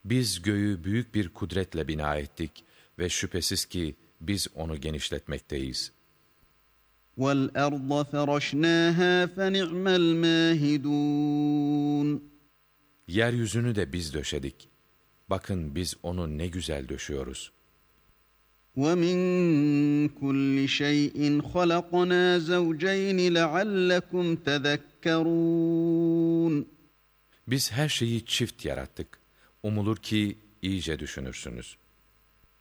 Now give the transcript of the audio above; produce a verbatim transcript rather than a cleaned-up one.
Biz göğü büyük bir kudretle bina ettik ve şüphesiz ki biz onu genişletmekteyiz. وَالْأَرْضَ فَرَشْنَاهَا فَنِعْمَ الْمَاهِدُونَ Yeryüzünü de biz döşedik. Bakın biz onu ne güzel döşüyoruz. وَمِنْ كُلِّ شَيْءٍ خَلَقْنَا زَوْجَيْنِ لَعَلَّكُمْ تَذَكَّرُونَ Biz her şeyi çift yarattık. Umulur ki iyice düşünürsünüz.